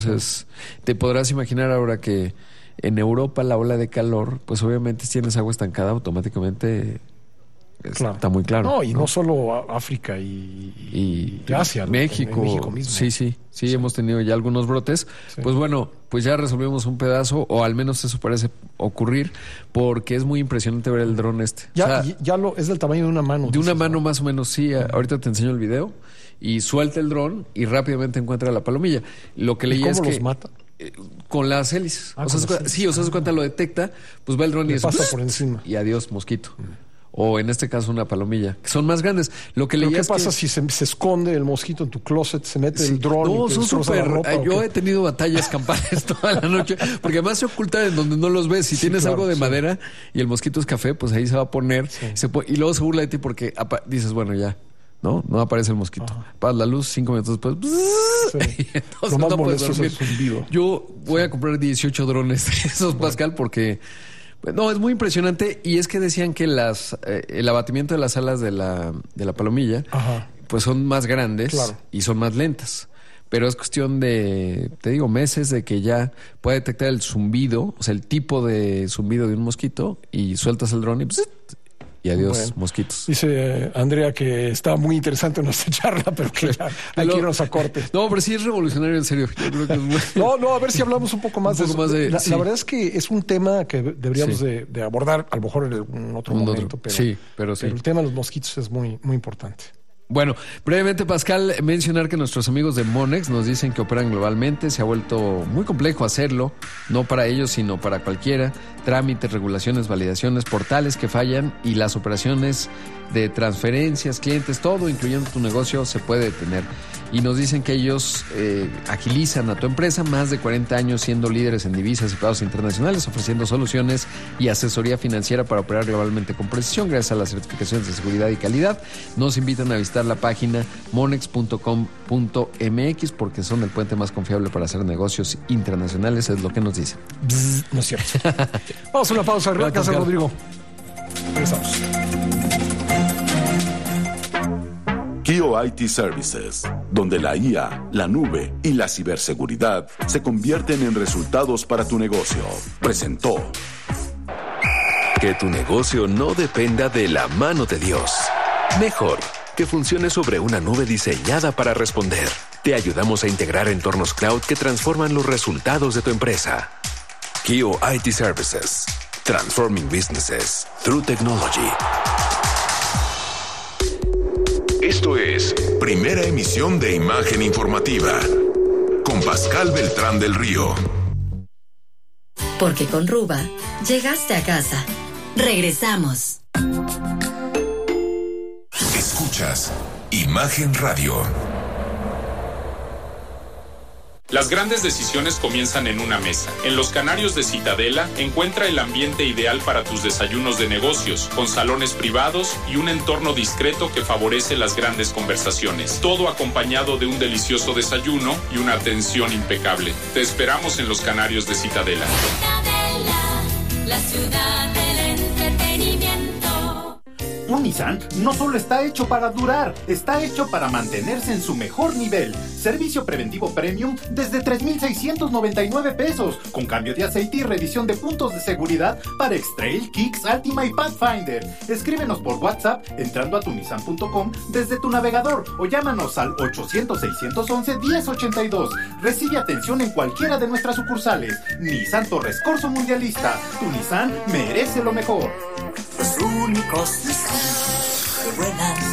Entonces, te podrás imaginar ahora que en Europa la ola de calor, pues obviamente si tienes agua estancada, automáticamente está muy claro. No, y no solo África y Asia, México, México mismo. Sí, hemos tenido ya algunos brotes. Sí. Pues bueno, pues ya resolvimos un pedazo, o al menos eso parece ocurrir, porque es muy impresionante ver el dron este. Ya es del tamaño de una mano. De una mano más o menos, sí. Ahorita te enseño el video. Y suelta el dron y rápidamente encuentra la palomilla. Lo que leí es que... ¿Cómo los mata? Con las hélices. Se cuenta, lo detecta, pues va el dron y pasa por encima. Y adiós, mosquito. O en este caso una palomilla, que son más grandes. Lo que leí ¿Qué pasa si se esconde el mosquito en tu closet, se mete el dron? No, son súper... Yo he tenido batallas campales toda la noche, porque además se ocultan en donde no los ves. Si tienes algo de madera y el mosquito es café, pues ahí se va a poner. Y luego se burla de ti porque dices, bueno, ya. No aparece el mosquito. Apagas la luz, 5 minutos después. Sí. Entonces, lo más molesto es el zumbido. Yo voy a comprar 18 drones de esos, Pascal, porque... No, es muy impresionante. Y es que decían que el abatimiento de las alas de la palomilla, pues son más grandes y son más lentas. Pero es cuestión de, te digo, meses de que ya pueda detectar el zumbido, o sea, el tipo de zumbido de un mosquito, y sueltas el dron y adiós, mosquitos. Dice Andrea que está muy interesante nuestra charla, pero que hay que irnos a corte. No, pero sí es revolucionario, en serio. Yo creo que es muy... No, a ver si hablamos un poco más de eso. La verdad es que es un tema que deberíamos de abordar, a lo mejor en otro momento. Pero el tema de los mosquitos es muy, muy importante. Bueno, brevemente, Pascal, mencionar que nuestros amigos de Monex nos dicen que operan globalmente. Se ha vuelto muy complejo hacerlo, no para ellos, sino para cualquiera. Trámites, regulaciones, validaciones, portales que fallan y las operaciones de transferencias, clientes, todo, incluyendo tu negocio, se puede detener. Y nos dicen que ellos agilizan a tu empresa, más de 40 años siendo líderes en divisas y pagos internacionales, ofreciendo soluciones y asesoría financiera para operar globalmente con precisión, gracias a las certificaciones de seguridad y calidad. Nos invitan a visitar la página monex.com.mx porque son el puente más confiable para hacer negocios internacionales, es lo que nos dicen. No es cierto. Vamos a una pausa. Gracias, Rodrigo. Regresamos. Kio IT Services, donde la IA, la nube y la ciberseguridad se convierten en resultados para tu negocio, presentó. Que tu negocio no dependa de la mano de Dios. Mejor que funcione sobre una nube diseñada para responder. Te ayudamos a integrar entornos cloud que transforman los resultados de tu empresa. Kio IT Services. Transforming businesses through technology. Esto es Primera Emisión de Imagen Informativa con Pascal Beltrán del Río. Porque con Ruba llegaste a casa. Regresamos. Escuchas Imagen Radio. Las grandes decisiones comienzan en una mesa. En Los Canarios de Citadela encuentra el ambiente ideal para tus desayunos de negocios, con salones privados y un entorno discreto que favorece las grandes conversaciones. Todo acompañado de un delicioso desayuno y una atención impecable. Te esperamos en Los Canarios de Citadela. Citadela, la ciudad del entretenimiento. Un Nissan no solo está hecho para durar, está hecho para mantenerse en su mejor nivel. Servicio preventivo premium desde 3,699 pesos, con cambio de aceite y revisión de puntos de seguridad para X-Trail, Kicks, Altima y Pathfinder. Escríbenos por WhatsApp entrando a tunissan.com desde tu navegador o llámanos al 800-611-1082. Recibe atención en cualquiera de nuestras sucursales. Nissan Torres Corso Mundialista. Tu Nissan merece lo mejor. Los únicos Nissan que vuelan.